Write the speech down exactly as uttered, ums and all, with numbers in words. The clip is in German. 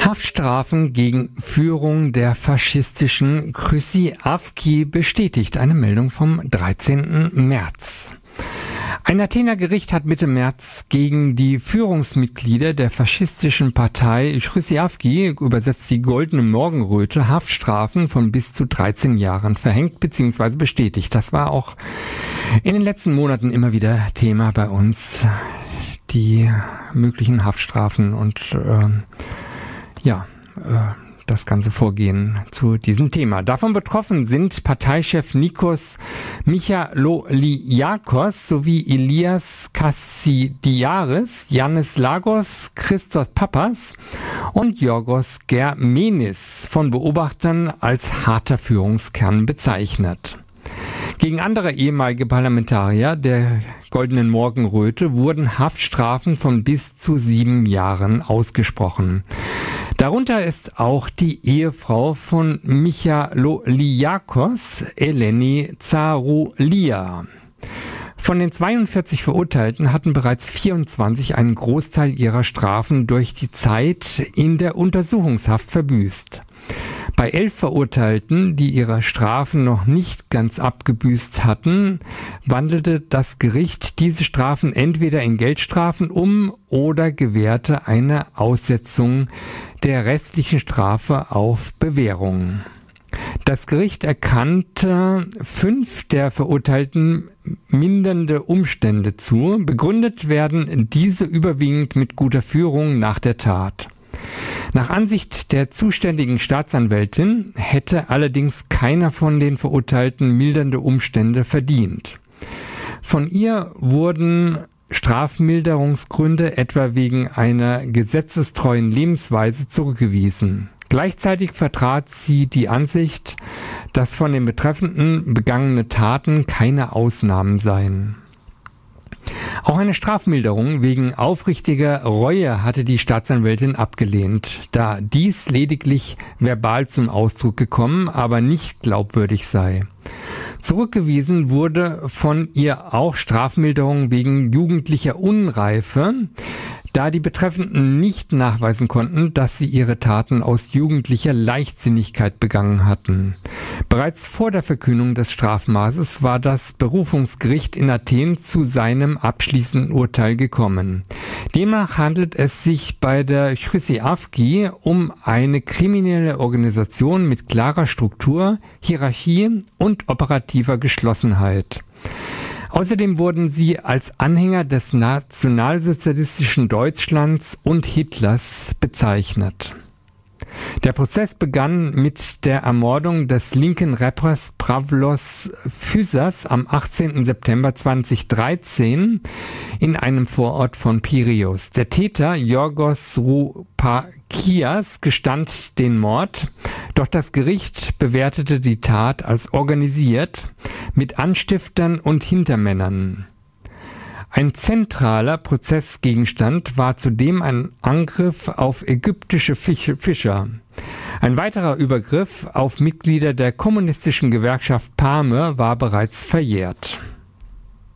Haftstrafen gegen Führung der faschistischen Chrysi-Avgi bestätigt. Eine Meldung vom dreizehnten März. Ein Athener Gericht hat Mitte März gegen die Führungsmitglieder der faschistischen Partei Chrysi-Avgi, übersetzt die Goldene Morgenröte, Haftstrafen von bis zu dreizehn Jahren verhängt bzw. bestätigt. Das war auch in den letzten Monaten immer wieder Thema bei uns, die möglichen Haftstrafen und äh, ja, äh, das ganze Vorgehen zu diesem Thema. Davon betroffen sind Parteichef Nikos Michaloliakos sowie Elias Kassidiaris, Yannis Lagos, Christos Papas und Yorgos Germenis, von Beobachtern als harter Führungskern bezeichnet. Gegen andere ehemalige Parlamentarier der Goldenen Morgenröte wurden Haftstrafen von bis zu sieben Jahren ausgesprochen. Darunter ist auch die Ehefrau von Michaloliakos, Eleni Tsaroulia. Von den zweiundvierzig Verurteilten hatten bereits vierundzwanzig einen Großteil ihrer Strafen durch die Zeit in der Untersuchungshaft verbüßt. Bei elf Verurteilten, die ihre Strafen noch nicht ganz abgebüßt hatten, wandelte das Gericht diese Strafen entweder in Geldstrafen um oder gewährte eine Aussetzung der restlichen Strafe auf Bewährung. Das Gericht erkannte fünf der Verurteilten mindernde Umstände zu. Begründet werden diese überwiegend mit guter Führung nach der Tat. Nach Ansicht der zuständigen Staatsanwältin hätte allerdings keiner von den Verurteilten mildernde Umstände verdient. Von ihr wurden Strafmilderungsgründe etwa wegen einer gesetzestreuen Lebensweise zurückgewiesen. Gleichzeitig vertrat sie die Ansicht, dass von den Betreffenden begangene Taten keine Ausnahmen seien. Auch eine Strafmilderung wegen aufrichtiger Reue hatte die Staatsanwältin abgelehnt, da dies lediglich verbal zum Ausdruck gekommen, aber nicht glaubwürdig sei. Zurückgewiesen wurde von ihr auch Strafmilderung wegen jugendlicher Unreife, da die Betreffenden nicht nachweisen konnten, dass sie ihre Taten aus jugendlicher Leichtsinnigkeit begangen hatten. Bereits vor der Verkündung des Strafmaßes war das Berufungsgericht in Athen zu seinem abschließenden Urteil gekommen. Demnach handelt es sich bei der Chrysi-Avgi um eine kriminelle Organisation mit klarer Struktur, Hierarchie und operativer Geschlossenheit. Außerdem wurden sie als Anhänger des nationalsozialistischen Deutschlands und Hitlers bezeichnet. Der Prozess begann mit der Ermordung des linken Rappers Pavlos Physsas am achtzehnten September zweitausenddreizehn in einem Vorort von Piräus. Der Täter Yorgos Roupakias gestand den Mord, doch das Gericht bewertete die Tat als organisiert mit Anstiftern und Hintermännern. Ein zentraler Prozessgegenstand war zudem ein Angriff auf ägyptische Fischer. Ein weiterer Übergriff auf Mitglieder der kommunistischen Gewerkschaft PAME war bereits verjährt.